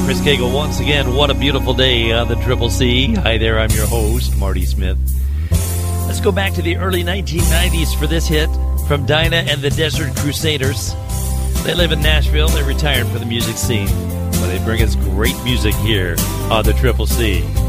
Chris Cagle once again. What a beautiful day on the Triple C. Hi there, I'm your host, Marty Smith. Let's go back to the early 1990s for this hit from Dinah and the Desert Crusaders. They live in Nashville. They're retired from the music scene, but they bring us great music here on the Triple C.